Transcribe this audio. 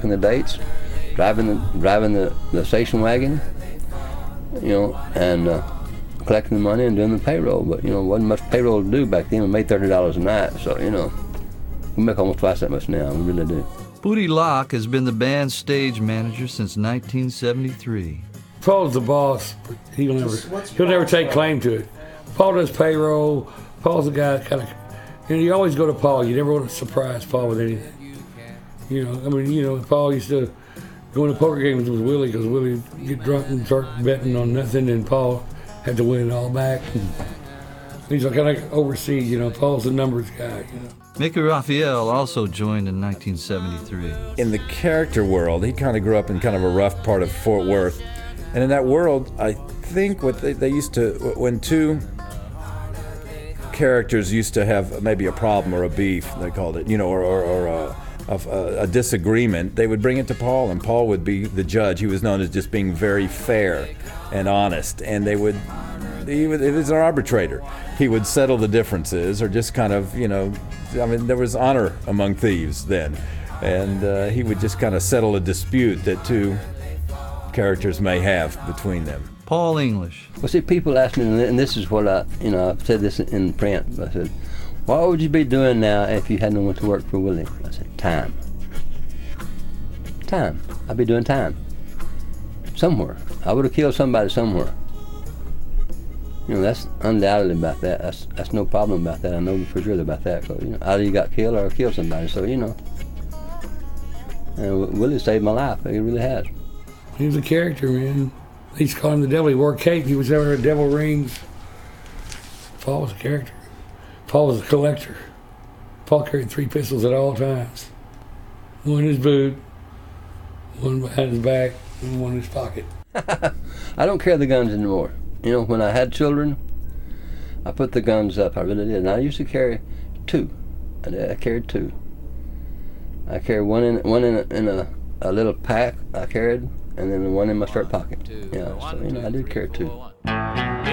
collecting the dates, driving the station wagon, and collecting the money and doing the payroll. But wasn't much payroll to do back then. We made $30 a night, so we make almost twice that much now. We really do. Booty Locke has been the band's stage manager since 1973. Paul's the boss, but he'll never take claim to it. Paul does payroll. Paul's the guy that kind of, you always go to Paul. You never want to surprise Paul with anything. Paul used to go into poker games with Willie because Willie would get drunk and start betting on nothing, and Paul had to win it all back. He's kind of overseas, Paul's the numbers guy, Mickey Raphael also joined in 1973. In the character world, he kind of grew up in kind of a rough part of Fort Worth. And in that world, I think what they used to, when two characters used to have maybe a problem or a beef, they called it, or a disagreement, they would bring it to Paul, and Paul would be the judge. He was known as just being very fair and honest, and he was an arbitrator. He would settle the differences, or just kind of, there was honor among thieves then, and he would just kind of settle a dispute that two characters may have between them. Paul English. Well, see, people ask me, and this is what I've said this in print. I said, what would you be doing now if you hadn't went to work for Willie? I said, time. I'd be doing time. Somewhere. I would have killed somebody somewhere. That's undoubtedly about that. That's no problem about that. I know for sure about that. Because, either you got killed or killed somebody. So, and Willie saved my life. He really has. He was a character, man. They used to call him the devil. He wore cape. He was wearing devil rings. Paul was a character. Paul was a collector. Paul carried 3 pistols at all times. One in his boot, one behind his back, and one in his pocket. I don't carry the guns anymore. When I had children, I put the guns up. I really did. And I used to carry 2. I carried 2. I carried one in a little pack I carried, and then one in my shirt pocket. So I did carry 2.